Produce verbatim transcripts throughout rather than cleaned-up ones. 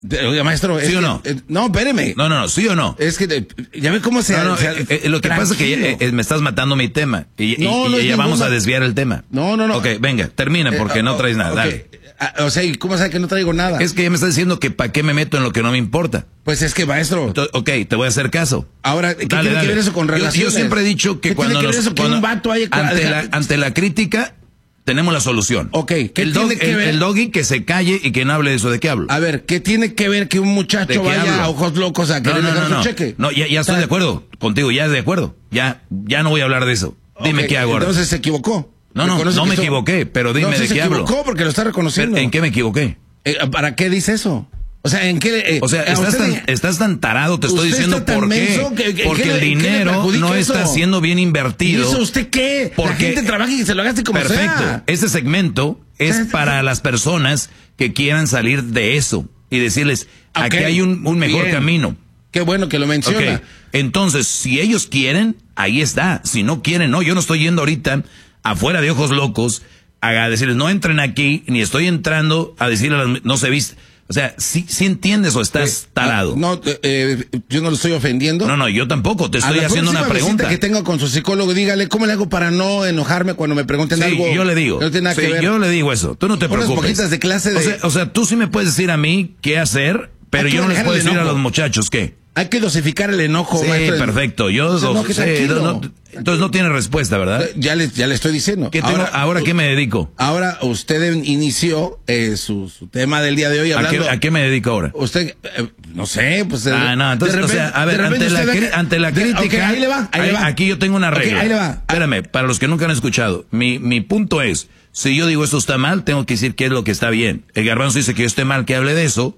De, oiga, maestro. ¿Sí es o que, no? Eh, no, espéreme. No, no, no, ¿sí o no? Es que de, ya ve cómo se... No, no, se, eh, eh, lo que pasa es que ya, eh, me estás matando mi tema. Y, no, y, no y ya ninguna... vamos a desviar el tema. No, no, no. Ok, venga, termina porque eh, no traes nada. Okay. Dale. O sea, ¿y cómo sabe que no traigo nada? Es que ya me estás diciendo que para qué me meto en lo que no me importa. Pues es que, maestro. Entonces, ok, te voy a hacer caso. Ahora, ¿qué dale, tiene dale. que ver eso con relaciones? Yo, yo siempre he dicho que ¿Qué cuando tiene que ver nos, eso que cuando, un vato haya... ante, la, ante la crítica tenemos la solución. Ok, ¿qué el, tiene dog, que el, ver? el doggy que se calle y que no hable de eso. ¿De qué hablo? A ver, ¿qué tiene que ver que un muchacho vaya hablo? a ojos locos a querer no, no, dejar no, su no. cheque? No, ya, ya estoy de acuerdo contigo, ya de acuerdo. Ya, ya no voy a hablar de eso. Dime okay, qué hago ahora. Entonces se equivocó. No, no, no me esto... equivoqué, pero dime no, de sí qué hablo. Se equivocó porque lo está reconociendo. ¿En qué me equivoqué? Eh, ¿Para qué dice eso? O sea, ¿en qué? Eh, o sea, estás tan, le... estás tan tarado, te estoy diciendo por qué. Que, que, porque que, el dinero no eso? está siendo bien invertido. ¿Y eso usted qué? Porque... La gente trabaja y se lo gaste como Perfecto. sea. Perfecto. Este segmento es ¿Sabes? para las personas que quieran salir de eso y decirles, okay, aquí hay un, un mejor bien. camino. Qué bueno que lo menciona. Okay. Entonces, si ellos quieren, ahí está. Si no quieren, no. Yo no estoy yendo ahorita afuera de ojos locos a decirles, no entren aquí, ni estoy entrando a decirles, no se viste. O sea, ¿sí, sí entiendes o estás eh, tarado? No, eh, yo no lo estoy ofendiendo. No, no, yo tampoco. Te estoy a la haciendo una pregunta. que tenga con su psicólogo, dígale, ¿cómo le hago para no enojarme cuando me pregunten sí, algo? yo le digo. No tiene nada sí, que ver. Yo le digo eso. Tú no te Unas preocupes. poquitas de clase de... O sea, o sea, tú sí me puedes decir a mí qué hacer, pero yo no les puedo decir a los muchachos qué. Hay que dosificar el enojo, sí, maestro. perfecto. Yo no, no, sí, no, no, entonces no tiene respuesta, ¿verdad? Ya le, ya le estoy diciendo. ¿Qué tengo, ahora, ¿Ahora qué me dedico? Ahora usted inició eh, su, su tema del día de hoy hablando... ¿A qué, a qué me dedico ahora? Usted, eh, no sé, pues... Ah, no, entonces, repente, o sea, a ver, ante la, ve, ante la de, crítica... Okay, ahí le va, ahí ahí, le va. Aquí yo tengo una regla. Okay, ahí le va. Espérame, para los que nunca han escuchado, mi, mi punto es, si yo digo esto está mal, tengo que decir qué es lo que está bien. El Garbanzo dice que yo esté mal, que hable de eso.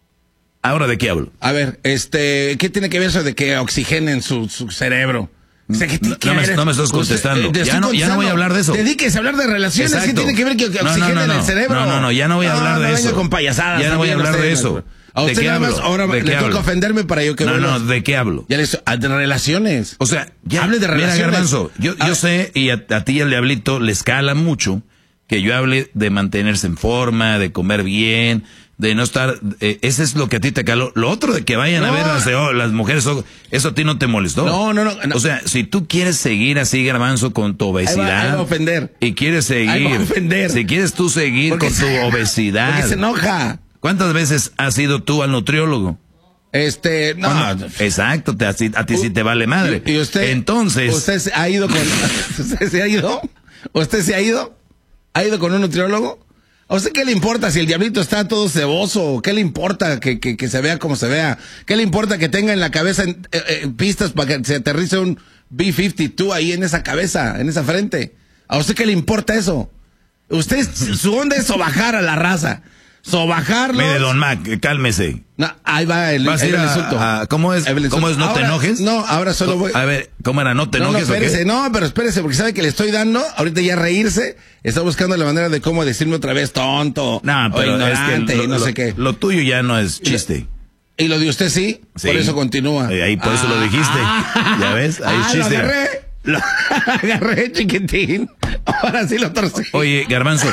¿Ahora de qué hablo? A ver, este, ¿qué tiene que ver eso de que oxigenen su, su cerebro? O sea, ¿qué no, no, me, no me estás contestando. Usted, eh, ya, no, ya no voy a hablar de eso. Dedíquese a hablar de relaciones. Exacto. ¿Qué tiene que ver que oxigenen no, no, no, el cerebro? No, no, no, ya no voy a hablar no, de no eso. Venga con payasadas. Ya no voy a hablar de eso. A usted ¿De qué nada más, hablo? ahora ¿De le qué toca hablo? ofenderme para yo que No, bueno, no, ¿de qué hablo? Ya les, de relaciones. O sea, ya, hable de relaciones. Mira, Garbanzo, yo, yo sé, y a, a ti y al Diablito le escala mucho que yo hable de mantenerse en forma, de comer bien, de no estar, eh, ese es lo que a ti te caló. Lo otro de que vayan no. a ver las, oh, las mujeres, oh, eso a ti no te molestó. No, no, no, no. O sea, si tú quieres seguir así, Garbanzo, con tu obesidad. Ahí va, ahí va a ofender. Y quieres seguir. Ahí va a ofender. Si quieres tú seguir porque con se, tu obesidad. Porque se enoja. ¿Cuántas veces has ido tú al nutriólogo? Este, no. Bueno, exacto, te, a, a ti sí te vale madre. ¿Y usted? Entonces. ¿Usted se ha ido con, usted se ha ido? ¿Usted se ha ido? ¿Ha ido con un nutriólogo? ¿A usted qué le importa si el Diablito está todo ceboso? ¿Qué le importa que, que, que se vea como se vea? ¿Qué le importa que tenga en la cabeza en, eh, eh, pistas para que se aterrice un B cincuenta y dos ahí en esa cabeza, en esa frente? ¿A usted qué le importa eso? Usted, su onda es sobajar a la raza. Sobajarlos. Mire, don Mac, cálmese. No, ahí va el, ¿Vas el, a el a, insulto. A, ¿Cómo es? ¿Cómo es no ahora, te enojes? No, ahora solo voy. A ver, ¿cómo era no te enojes? No, no, espérese, no, pero espérese, porque sabe que le estoy dando, ahorita ya reírse, está buscando la manera de cómo decirme otra vez tonto, no, pero o ignorante, es que lo, no lo, sé qué. Lo tuyo ya no es chiste. ¿Y lo de usted sí? sí. Por eso continúa. Ahí por eso ah, lo dijiste. Ah, ¿ya ves? Ahí ah, es chiste. Lo agarré. Lo agarré, chiquitín. Ahora sí lo torcí. Oye, Garbanzo,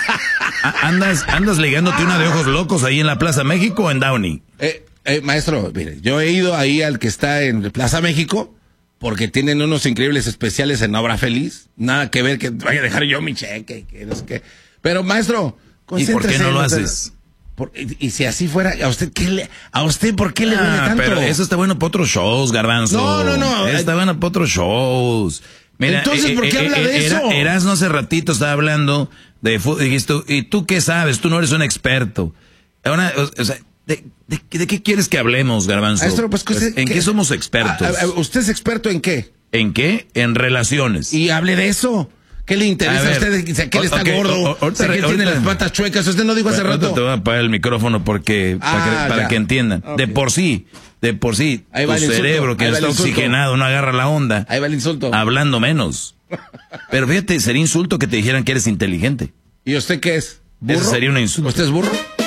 ¿andas, andas ligándote una de ojos locos ahí en la Plaza México o en Downey? Eh, eh, maestro, mire, yo he ido ahí al que está en Plaza México porque tienen unos increíbles especiales en Obra Feliz. Nada que ver que vaya a dejar yo mi cheque, que no sé qué. Pero, maestro, ¿y por qué no lo haces? Por, y, y si así fuera, ¿a usted qué le, a usted por qué le duele ah, tanto? Pero eso está bueno para otros shows, Garbanzo. No, no, no. Está bueno para otros shows. Mira, entonces, ¿por qué eh, habla eh, de era, eso? Erasmo hace ratito estaba hablando de fútbol. Dijiste, ¿y tú qué sabes? Tú no eres un experto. Ahora, o sea, ¿de, de, de qué quieres que hablemos, Garbanzo? Maestro, pues, usted, ¿En qué, qué somos expertos? A, a, ¿Usted es experto en qué? ¿En qué? En relaciones. Y hable de eso. ¿Qué le interesa a, ver, a usted? Si aquel está okay, gordo, o, o, si aquel tiene las patas chuecas. Usted no dijo hace bueno, rato. Te voy a apagar el micrófono porque ah, para, que, para que entiendan. Okay. De por sí, de por sí, ahí tu cerebro que no está oxigenado no agarra la onda. Ahí va el insulto. Hablando menos. Pero fíjate, sería insulto que te dijeran que eres inteligente. ¿Y usted qué es? ¿Burro? Ese sería un insulto. ¿Usted es burro?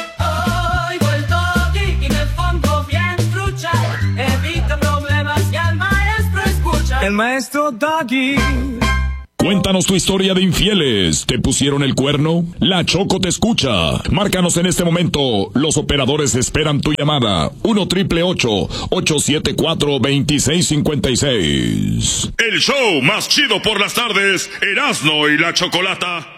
Oigo el doggy y me pongo bien trucha. Evito problemas y al maestro escucha. El maestro Doggy. Cuéntanos tu historia de infieles. ¿Te pusieron el cuerno? La Choco te escucha. Márcanos en este momento. Los operadores esperan tu llamada. uno triple ocho, ocho siete cuatro, dos seis cinco seis. El show más chido por las tardes, Erasmo y la Chocolata.